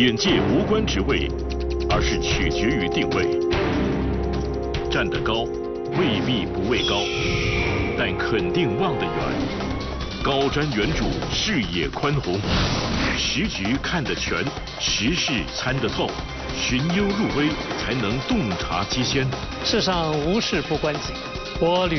眼界无关职位，而是取决于定位。站得高，未必不畏高，但肯定望得远。高瞻远瞩，视野宽宏，时局看得全，时事参得透，寻幽入微，才能洞察机先。 世上无事不关己，我吕